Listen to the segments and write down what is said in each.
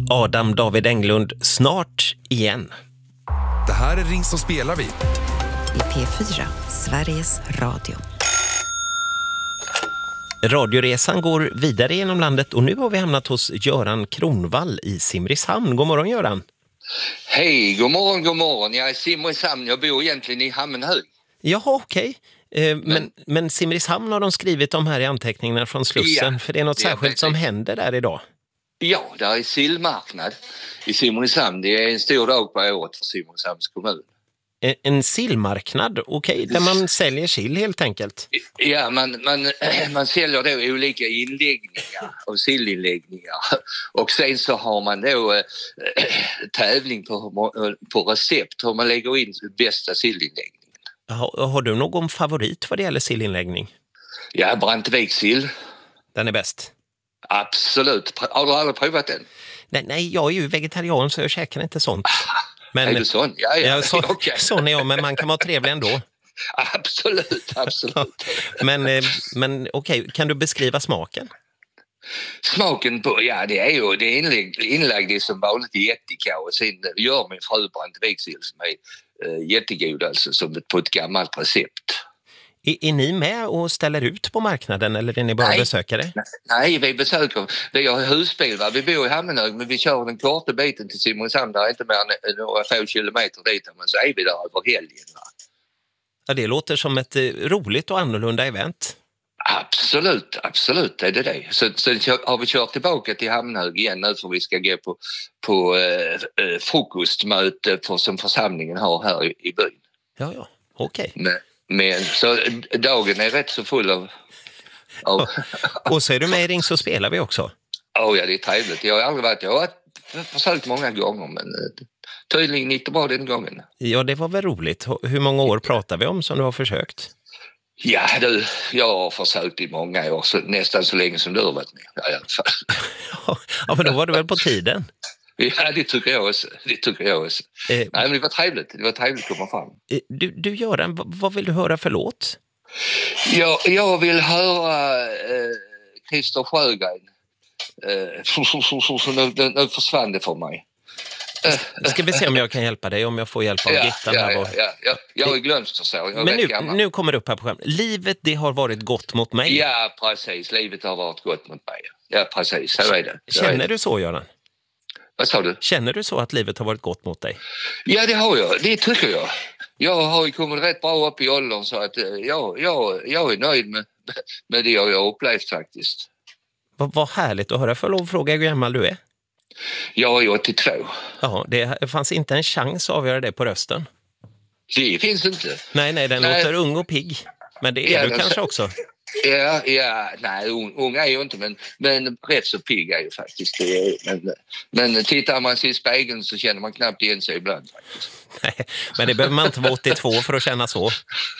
Adam David Englund snart igen. Det här är Ring så spelar vi. I P4, Sveriges Radio. Radioresan går vidare genom landet och nu har vi hamnat hos Göran Kronvall i Simrishamn. God morgon Göran. Hej, god morgon. Jag är i Simrishamn, jag bor egentligen i Hammenhög. Jaha, okej. Men Simrishamn har de skrivit om här i anteckningarna från Slussen. För det är något särskilt som händer där idag. Ja, där är sillmarknad i Simrishamn. Det är en stor dag på året för Simrishamns kommun. En sillmarknad, okej, där man säljer sill helt enkelt. Ja, man säljer då olika inläggningar och sillinläggningar. Och sen så har man då tävling på recept hur man lägger in bästa sillinläggningen. Har du någon favorit vad det gäller sillinläggning? Ja, Brantevik-sill. Den är bäst. Absolut. Har du aldrig provat den? Nej, jag är ju vegetarian så jag käkar inte sånt. Men, är du sån? Ja, okay. Sån är jag, men man kan vara trevlig ändå. Absolut. Men okej, kan du beskriva smaken? Smaken på, ja det är inlagd i som vanligt i ättika och sen gör min fru Brantevik-sill som är jättegod alltså som på ett gammalt recept. Är ni med och ställer ut på marknaden eller är ni bara besökare? Nej, vi besöker. Vi har husbil, va? Vi bor i Hammenhög men vi kör den korta biten till Simrishamn. Där är inte mer än några få kilometer dit men så är vi där över helgen. Va? Ja, det låter som ett roligt och annorlunda event. Absolut är det. Så har vi kört tillbaka till Hammenhög igen nu för vi ska gå på frukostmöte som församlingen har här i byn. Ja, okej. Men så dagen är rätt så full av... Och så är du med i Ring så spelar vi också. Ja, det är trevligt. Jag har försökt många gånger men tydligen inte bra den gången. Ja, det var väl roligt. Hur många år pratar vi om som du har försökt? Ja, jag har försökt i många år, nästan så länge som du har varit med i alla fall. Ja, men då var det väl på tiden? Ja, det tycker jag också. Nej, men det var trevligt att komma fram. Du Göran, vad vill du höra för låt? Jag vill höra Christer Sjögren. Nu försvann det för mig. Ska vi se om jag kan hjälpa dig, om jag får hjälp av gitarren här. Ja. Jag är glömsk så. Men nu kommer det upp här på skärmen. Livet, det har varit gott mot mig. Ja, precis. Livet har varit gott mot mig. Ja, precis. Så är det. Känner du så, Göran? Vad sa du? Känner du så att livet har varit gott mot dig? Ja, det har jag. Det tycker jag. Jag har ju kommit rätt bra upp i åldern så att jag är nöjd med det jag har upplevt faktiskt. Vad härligt att höra. För lov fråga hur gammal du är. Jag är 82. Ja, det fanns inte en chans att avgöra det på rösten. Det finns inte. Nej, den låter ung och pigg. Men det är du kanske också. Ja, nej, ung är ju inte, men rätt så pigg är ju faktiskt. Men tittar man sig i spegeln så känner man knappt igen sig ibland faktiskt. Nej, men det behöver man inte vara 82 för att känna så.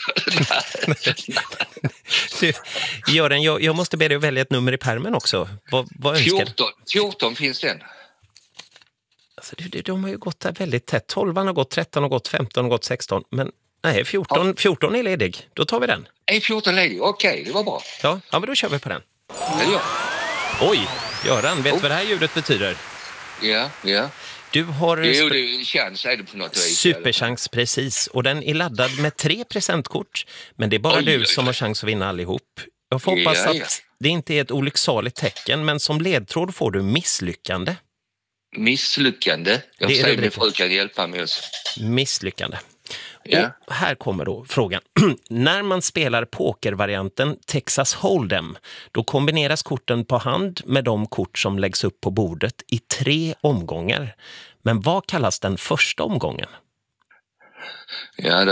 Göran, jag måste be dig att välja ett nummer i pärmen också. Vad önskar du? 14 finns den. Alltså, de har ju gått där väldigt tätt. 12 har gått, 13 har gått, 15 har gått, 16. Men nej, 14 är ledig. Då tar vi den. Är 14 ledig? Okej, det var bra. Ja, men då kör vi på den. Ja. Oj, Göran, vet du vad det här ljudet betyder? Ja. Du har... Jo, det är en chans, är det på något vis. Superchans, precis. Och den är laddad med 3 presentkort. Men det är bara du som har chans att vinna allihop. Jag får hoppas att det inte är ett olycksaligt tecken, men som ledtråd får du misslyckande. Misslyckande? Jag säger min fru kan hjälpa mig också. Misslyckande. Ja. Och här kommer då frågan. När man spelar pokervarianten Texas Hold'em, då kombineras korten på hand med de kort som läggs upp på bordet i 3 omgångar. Men vad kallas den första omgången? Ja,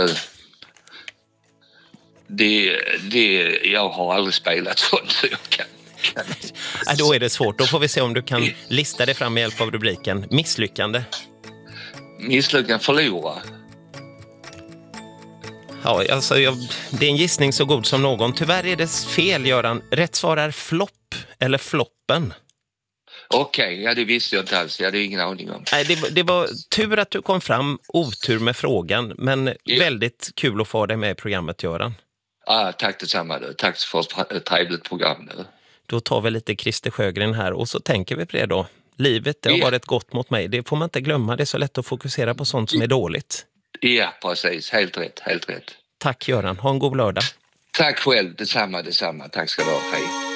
jag har aldrig spelat sånt så jag kan. Då är det svårt. Då får vi se om du kan lista det fram med hjälp av rubriken Misslyckande. Misslyckande, förlora. Ja, alltså det är en gissning så god som någon. Tyvärr är det fel, Göran. Rätt svar är flopp eller floppen. Okej, ja det visste jag inte alls. Jag hade ingen aning om. Nej, det var tur att du kom fram, otur med frågan. Men väldigt kul att få dig med i programmet, Göran. Tack detsamma. Tack för ett trevligt program. Då tar vi lite Christer Sjögren här och så tänker vi på det då. Livet det har varit gott mot mig. Det får man inte glömma. Det är så lätt att fokusera på sånt som är dåligt. Ja, precis. Helt rätt. Tack Göran. Ha en god lördag. Tack själv. Detsamma. Tack ska du ha. Hej.